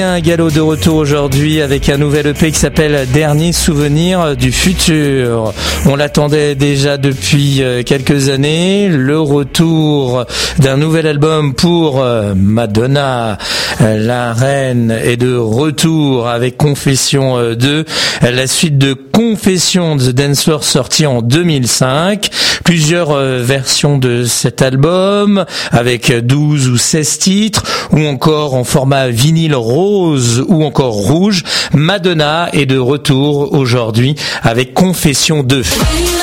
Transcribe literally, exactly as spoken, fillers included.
Un galop de retour aujourd'hui avec un nouvel E P qui s'appelle Dernier souvenir du futur. On l'attendait déjà depuis quelques années. Le retour d'un nouvel album pour Madonna, la reine, est de retour avec Confession deux. La suite de Confession The Dance Floor sortie en deux mille cinq. Plusieurs versions de cet album avec douze ou seize titres ou encore en format vinyle rose ou encore rouge. Madonna est de retour aujourd'hui avec Confession deux.